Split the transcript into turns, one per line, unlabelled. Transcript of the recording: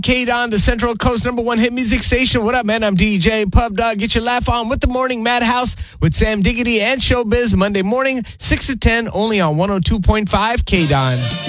K-Don, the Central Coast #1 hit music station. What up, man? I'm DJ Pub Dog. Get your laugh on with the Morning Madhouse with Sam Diggity and Showbiz Monday morning, 6 to 10, only on 102.5 K-Don.